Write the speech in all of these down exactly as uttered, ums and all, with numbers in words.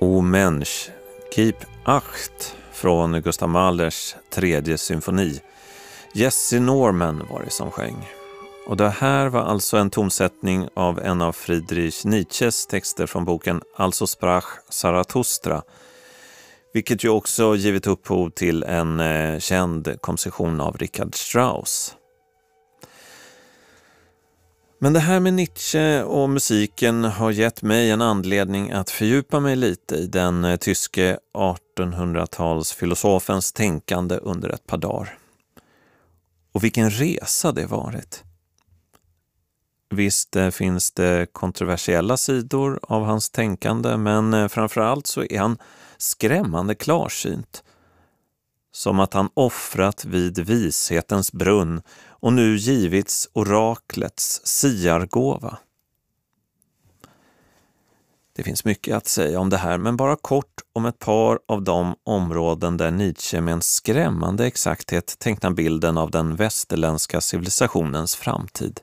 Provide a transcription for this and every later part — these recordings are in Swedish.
O Mensch, Gib Acht från Gustav Mahlers tredje symfoni. Jesse Norman var det som sjöng. Och det här var alltså en tonsättning av en av Friedrich Nietzsches texter från boken Also sprach Zarathustra, vilket ju också givit upphov till en eh, känd komposition av Richard Strauss. Men det här med Nietzsche och musiken har gett mig en anledning att fördjupa mig lite i den eh, tyske artonhundratals-filosofens tänkande under ett par dagar. Och vilken resa det varit. Visst finns det kontroversiella sidor av hans tänkande, men framförallt så är han skrämmande klarsynt. Som att han offrat vid vishetens brunn och nu givits oraklets siargåva. Det finns mycket att säga om det här, men bara kort om ett par av de områden där Nietzsche med en skrämmande exakthet tecknar bilden av den västerländska civilisationens framtid.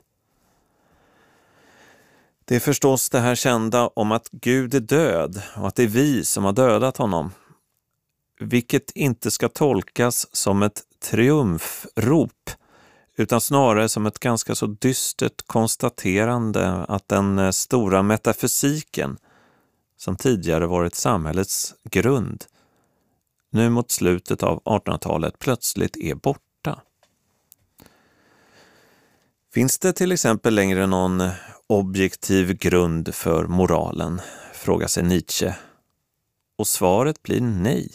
Det är förstås det här kända om att Gud är död och att det är vi som har dödat honom. Vilket inte ska tolkas som ett triumfrop utan snarare som ett ganska så dystert konstaterande att den stora metafysiken, som tidigare varit samhällets grund, nu mot slutet av artonhundratalet plötsligt är borta. Finns det till exempel längre någon objektiv grund för moralen, frågar sig Nietzsche. Och svaret blir nej.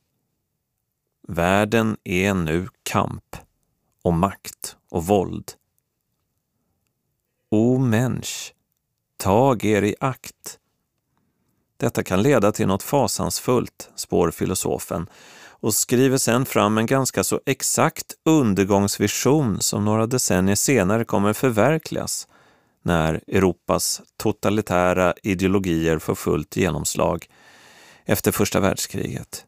Världen är nu kamp och makt och våld. O Mensch, tag er i akt. Detta kan leda till något fasansfullt, spår filosofen, och skriver sen fram en ganska så exakt undergångsvision som några decennier senare kommer förverkligas när Europas totalitära ideologier får fullt genomslag efter första världskriget.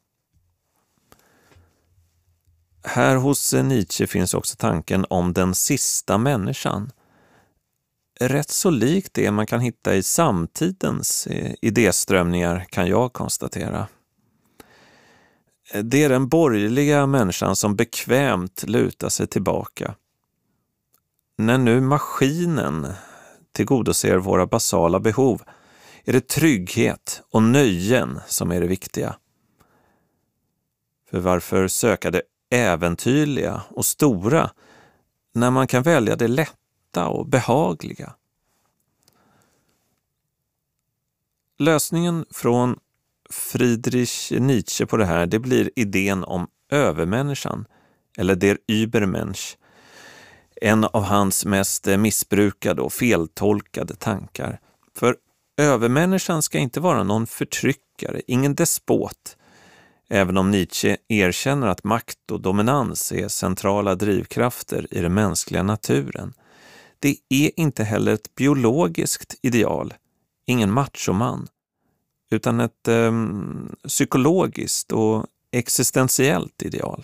Här hos Nietzsche finns också tanken om den sista människan. Rätt så likt det man kan hitta i samtidens idéströmningar, kan jag konstatera. Det är den borgerliga människan som bekvämt lutar sig tillbaka. När nu maskinen tillgodoser våra basala behov är det trygghet och nöjen som är det viktiga. För varför söka det äventyrliga och stora när man kan välja det lätta och behagliga? Lösningen från Friedrich Nietzsche på det här, det blir idén om övermänniskan, eller der Übermensch, en av hans mest missbrukade och feltolkade tankar. För övermänniskan ska inte vara någon förtryckare, ingen despot, även om Nietzsche erkänner att makt och dominans är centrala drivkrafter i den mänskliga naturen. Det är inte heller ett biologiskt ideal, ingen machoman, utan ett eh, psykologiskt och existentiellt ideal.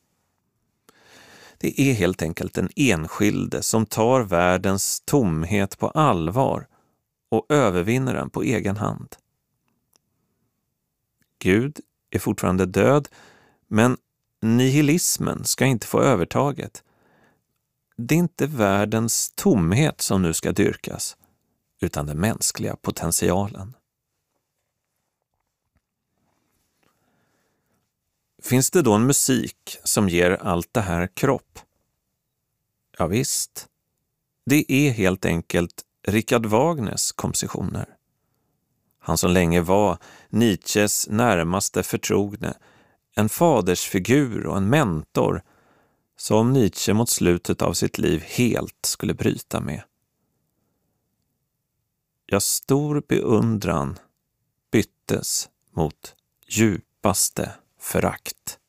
Det är helt enkelt en enskilde som tar världens tomhet på allvar och övervinner den på egen hand. Gud är fortfarande död, men nihilismen ska inte få övertaget. Det är inte världens tomhet som nu ska dyrkas, utan den mänskliga potentialen. Finns det då en musik som ger allt det här kropp? Ja visst. Det är helt enkelt Richard Wagners kompositioner. Han som länge var Nietzsches närmaste förtrogne, en fadersfigur och en mentor som Nietzsche mot slutet av sitt liv helt skulle bryta med. Ja, stor beundran byttes mot djupaste förakt.